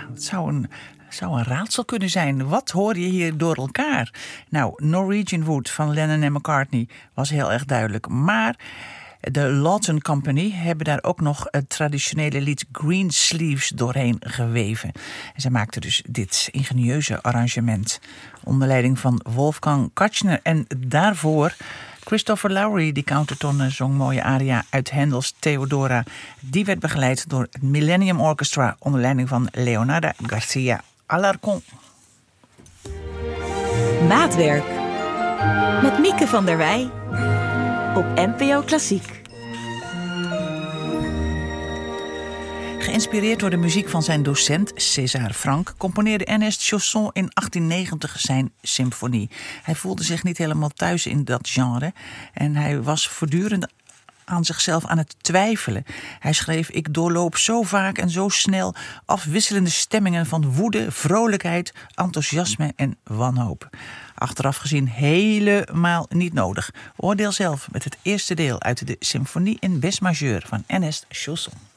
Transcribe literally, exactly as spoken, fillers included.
het zou een, zou een raadsel kunnen zijn. Wat hoor je hier door elkaar? Nou, Norwegian Wood van Lennon en McCartney was heel erg duidelijk. Maar de Lawton Company hebben daar ook nog het traditionele lied Green Sleeves doorheen geweven. En zij maakten dus dit ingenieuze arrangement onder leiding van Wolfgang Katchner. En daarvoor Christopher Lowry, die countertonne, zong mooie aria uit Handels Theodora. Die werd begeleid door het Millennium Orchestra onder leiding van Leonardo Garcia Alarcón. Maatwerk met Mieke van der Wij op N P O Klassiek. Geïnspireerd door de muziek van zijn docent César Franck componeerde Ernest Chausson in achttien negentig zijn symfonie. Hij voelde zich niet helemaal thuis in dat genre en hij was voortdurend aan zichzelf aan het twijfelen. Hij schreef: ik doorloop zo vaak en zo snel afwisselende stemmingen van woede, vrolijkheid, enthousiasme en wanhoop. Achteraf gezien helemaal niet nodig. Oordeel zelf met het eerste deel uit de symfonie in Bes majeur van Ernest Chausson.